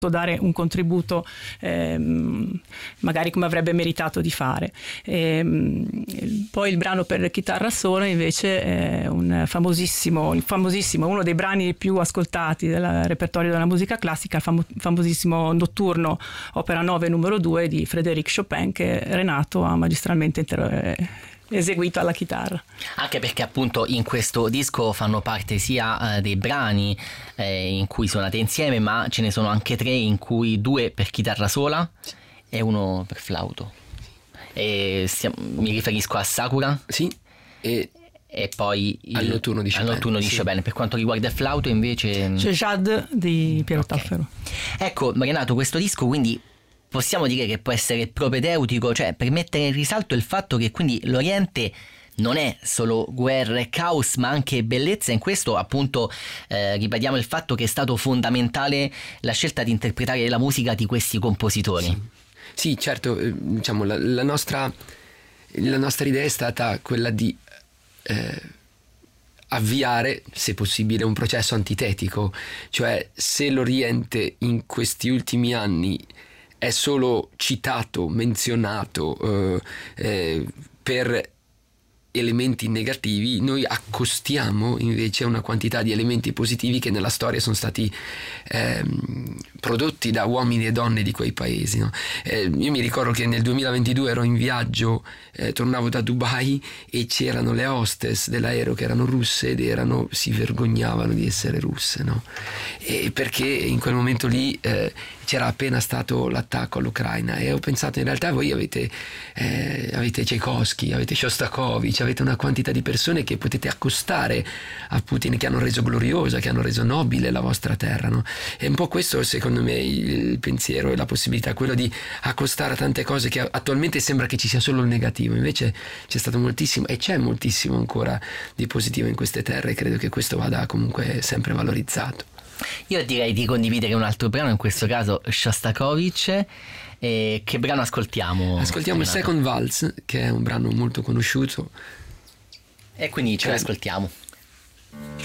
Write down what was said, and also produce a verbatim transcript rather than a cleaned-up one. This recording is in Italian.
dare un contributo ehm, magari come avrebbe meritato di fare. E, poi il brano per chitarra sola invece è un famosissimo, il famosissimo, uno dei brani più ascoltati del repertorio della musica classica, il famo, famosissimo Notturno opera nove numero due di Frédéric Chopin, che Renato ha magistralmente inter- eseguito alla chitarra. Anche perché appunto in questo disco fanno parte sia eh, dei brani eh, in cui suonate insieme, ma ce ne sono anche tre in cui due per chitarra sola e uno per flauto. E stiamo, mi riferisco a Sakura. Sì. E e poi il, al notturno di Chopin, al notturno di sì. Chopin. Per quanto riguarda il flauto invece c'è Jade di Piero okay. Taffero. Ecco Renato, questo disco quindi possiamo dire che può essere propedeutico, cioè per mettere in risalto il fatto che quindi l'Oriente non è solo guerra e caos ma anche bellezza. In questo appunto eh, ripetiamo il fatto che è stato fondamentale la scelta di interpretare la musica di questi compositori. Sì, sì certo, eh, diciamo la, la nostra la nostra idea è stata quella di eh, avviare, se possibile, un processo antitetico, cioè se l'Oriente in questi ultimi anni è solo citato, menzionato eh, eh, per elementi negativi, noi accostiamo invece una quantità di elementi positivi che nella storia sono stati ehm, prodotti da uomini e donne di quei paesi, no? Eh, io mi ricordo che nel duemilaventidue ero in viaggio, eh, tornavo da Dubai e c'erano le hostess dell'aereo che erano russe ed erano, si vergognavano di essere russe, no? E perché in quel momento lì eh, c'era appena stato l'attacco all'Ucraina e ho pensato, in realtà voi avete eh, avete Tchaikovsky, avete Shostakovich, avete una quantità di persone che potete accostare a Putin, che hanno reso gloriosa, che hanno reso nobile la vostra terra, no? E un po' questo secondo me il pensiero e la possibilità, quello di accostare a tante cose che attualmente sembra che ci sia solo il negativo, invece c'è stato moltissimo e c'è moltissimo ancora di positivo in queste terre e credo che questo vada comunque sempre valorizzato. Io direi di condividere un altro brano, in questo caso Shostakovich. E che brano ascoltiamo? Ascoltiamo Renato? Il Second Waltz, che è un brano molto conosciuto. E quindi ce l'ascoltiamo.